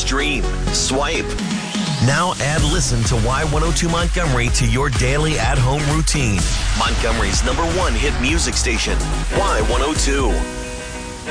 stream, swipe. Now add Listen to Y102 Montgomery to your daily at-home routine. Montgomery's #1 hit music station, Y102.